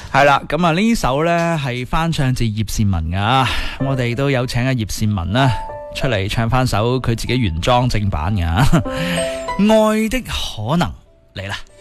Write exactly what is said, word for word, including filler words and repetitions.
係啦，咁啊呢首呢係翻唱自葉倩文噶，我哋都有請阿葉倩文啦出嚟唱翻首佢自己原裝正版噶，愛的可能嚟啦。